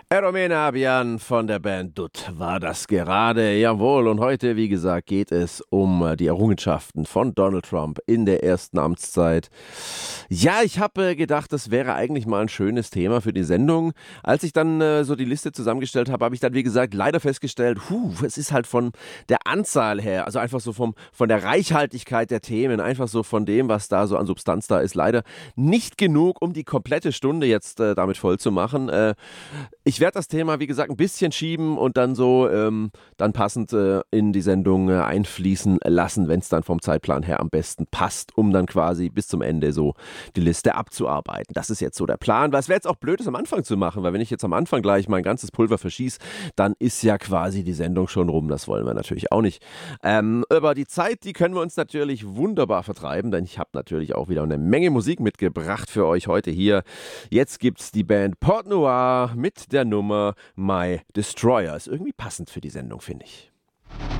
Eromene Abian von der Band Dutt war das gerade, jawohl. Und heute, wie gesagt, geht es um die Errungenschaften von Donald Trump in der ersten Amtszeit. Ja, ich habe gedacht, das wäre eigentlich mal ein schönes Thema für die Sendung. Als ich dann so die Liste zusammengestellt habe, habe ich dann, wie gesagt, leider festgestellt, es ist halt von der Anzahl her, also einfach so von der Reichhaltigkeit der Themen, einfach so von dem, was da so an Substanz da ist, leider nicht genug, um die komplette Stunde jetzt damit voll zu machen. Ich werde das Thema, wie gesagt, ein bisschen schieben und dann so dann passend in die Sendung einfließen lassen, wenn es dann vom Zeitplan her am besten passt, um dann quasi bis zum Ende so die Liste abzuarbeiten. Das ist jetzt so der Plan, weil es wäre jetzt auch blöd, das am Anfang zu machen, weil wenn ich jetzt am Anfang gleich mein ganzes Pulver verschieße, dann ist ja quasi die Sendung schon rum. Das wollen wir natürlich auch nicht. Aber die Zeit, die können wir uns natürlich wunderbar vertreiben, denn ich habe natürlich auch wieder eine Menge Musik mitgebracht für euch heute hier. Jetzt gibt's die Band Port Noir mit der Nummer My Destroyer. Ist irgendwie passend für die Sendung, finde ich.